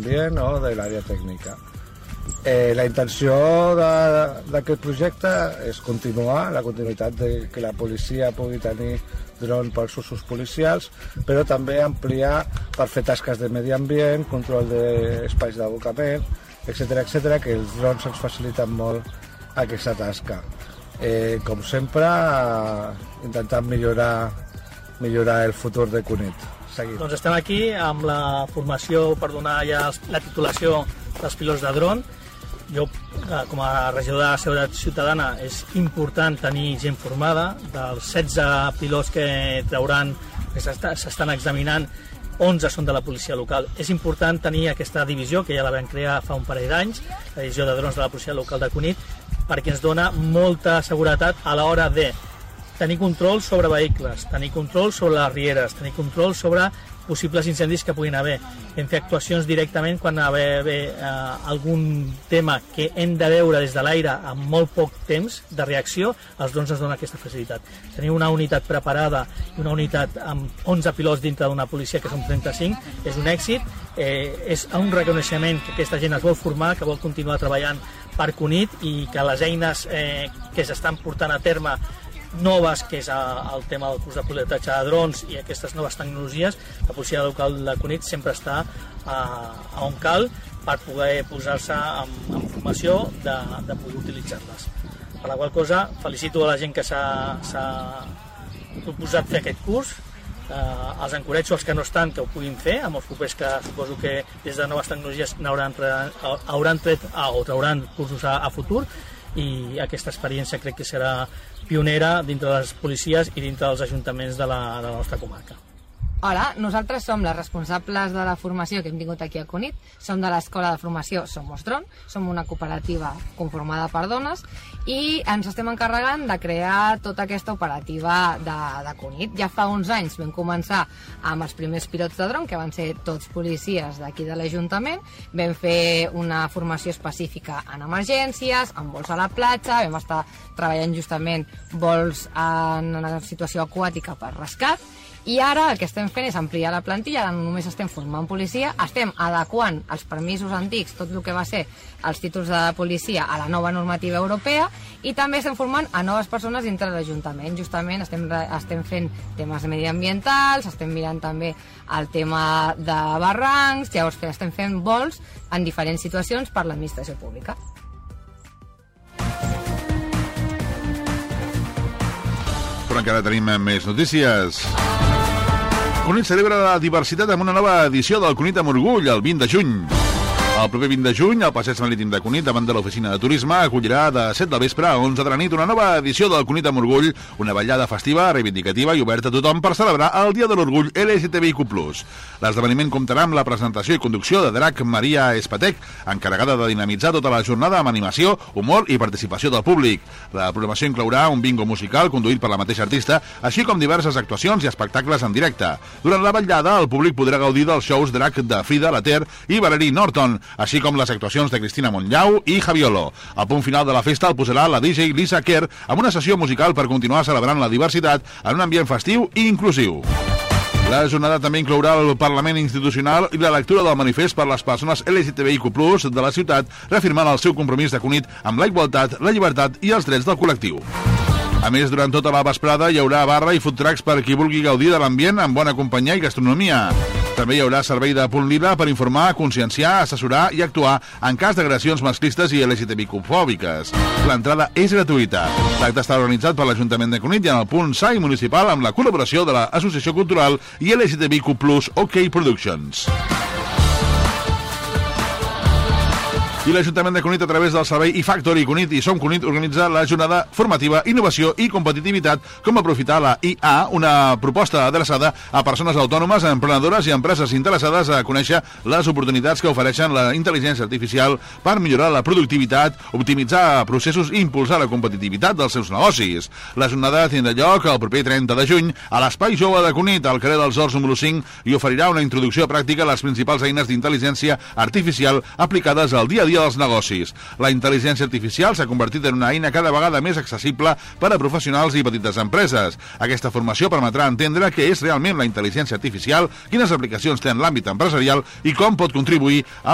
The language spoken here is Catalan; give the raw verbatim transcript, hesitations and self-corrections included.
ambient o de l'àrea tècnica. Eh, la intenció d'aquest projecte és continuar la continuïtat de que la policia pugui tenir dron pels usos policials, però també ampliar per fer tasques de medi ambient, control d'espais d'abocament, etcètera, etcètera, que els drons ens faciliten molt aquesta tasca. Eh, com sempre, intentant millorar, millorar el futur de Cunit. Seguim. Doncs estem aquí amb la formació per donar ja la titulació dels pilots de dron. Jo, com a regidor de Seguretat Ciutadana, és important tenir gent formada. Dels setze pilots que trauran, que s'estan examinant, onze són de la policia local. És important tenir aquesta divisió, que ja la vam crear fa un parell d'anys, la divisió de drons de la policia local de Cunit, perquè ens dona molta seguretat a l'hora de tenir control sobre vehicles, tenir control sobre les rieres, tenir control sobre possibles incendis que puguin haver. Hem fet actuacions directament quan hi ha eh, algun tema que hem de veure des de l'aire amb molt poc temps de reacció, els drons ens donen aquesta facilitat. Tenir una unitat preparada i una unitat amb onze pilots dintre d'una policia, que són trenta-cinc, és un èxit, eh, és un reconeixement que aquesta gent es vol formar, que vol continuar treballant per Cunit i que les eines eh, que s'estan portant a terme noves, que és el tema del curs de pilotatge de drons i aquestes noves tecnologies, la policia local de Cunit sempre està a, a on cal per poder posar-se en, en formació de, de poder utilitzar-les. Per la qual cosa, felicito a la gent que s'ha proposat fer aquest curs, eh, els encoratjo als que no estan que ho puguin fer, amb els propers que suposo que des de noves tecnologies hauran tret ah, o trauran cursos a, a futur, i aquesta experiència crec que serà pionera dintre de les policies i dintre dels ajuntaments de la, de la nostra comarca. Hola, nosaltres som les responsables de la formació que hem tingut aquí a Cunit, som de l'escola de formació Somos Dron, som una cooperativa conformada per dones i ens estem encarregant de crear tota aquesta operativa de, de Cunit. Ja fa uns anys vam començar amb els primers pilots de dron, que van ser tots policies d'aquí de l'Ajuntament, vam fer una formació específica en emergències, en vols a la platja, vam estar treballant justament vols en una situació aquàtica per rescat, i ara el que estem fent és ampliar la plantilla, ara no només estem formant policia, estem adequant els permisos antics, tot el que va ser els títols de policia a la nova normativa europea, i també estem formant a noves persones dintre de l'Ajuntament. Justament estem, estem fent temes mediambientals, estem mirant també el tema de barrancs, llavors estem fent vols en diferents situacions per l'administració pública. Però encara tenim més notícies. Cunit celebra la diversitat amb una nova edició del Cunit amb Orgull, el vint de juny. El proper vint de juny, al Passeig Marítim de Cunit, davant de l'oficina de turisme, acollirà de set del vespre a onze de la nit una nova edició del Cunit amb Orgull, una ballada festiva, reivindicativa i oberta a tothom per celebrar el Dia de l'Orgull L G T B I Q plus. L'esdeveniment comptarà amb la presentació i conducció de Drac Maria Espatec, encarregada de dinamitzar tota la jornada amb animació, humor i participació del públic. La programació inclourà un bingo musical conduït per la mateixa artista, així com diverses actuacions i espectacles en directe. Durant la ballada, el públic podrà gaudir dels shows Drac de Frida Later i Valerie Norton, així com les actuacions de Cristina Montllau i Javiolo. Al punt final de la festa el posarà la D J Lisa Kerr amb una sessió musical per continuar celebrant la diversitat en un ambient festiu i inclusiu. La jornada també inclourà el Parlament Institucional i la lectura del manifest per les persones L G T B I Q plus de la ciutat, reafirmant el seu compromís de Cunit amb la igualtat, la llibertat i els drets del col·lectiu. A més, durant tota la vesprada hi haurà barra i food trucks per qui vulgui gaudir de l'ambient amb bona companyia i gastronomia. També hi haurà servei de punt lila per informar, conscienciar, assessorar i actuar en cas d'agressions masclistes i L G T B I Q fòbiques. L'entrada és gratuïta. L'acte està organitzat per l'Ajuntament de Cunit i en el punt S A I municipal amb la col·laboració de l'Associació Cultural i L G T B I Q plus OK Productions. I l'Ajuntament de Cunit, a través del servei iFactory Cunit i Som Cunit, organitza la jornada formativa, innovació i competitivitat, com aprofitar la I A, una proposta adreçada a persones autònomes, emprenedores i empreses interessades a conèixer les oportunitats que ofereixen la intel·ligència artificial per millorar la productivitat, optimitzar processos i impulsar la competitivitat dels seus negocis. La jornada tindrà lloc el proper trenta de juny a l'Espai Jove de Cunit, al carrer dels Horts número cinc, i oferirà una introducció pràctica a les principals eines d'intel·ligència artificial aplicades al dia a dia dels negocis. La intel·ligència artificial s'ha convertit en una eina cada vegada més accessible per a professionals i petites empreses. Aquesta formació permetrà entendre què és realment la intel·ligència artificial, quines aplicacions té en l'àmbit empresarial i com pot contribuir a